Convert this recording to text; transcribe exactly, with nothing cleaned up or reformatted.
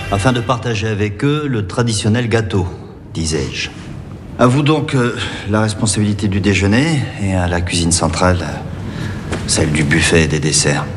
afin de partager avec eux le traditionnel gâteau, disais-je. À vous donc euh, la responsabilité du déjeuner et à la cuisine centrale, celle du buffet et des desserts.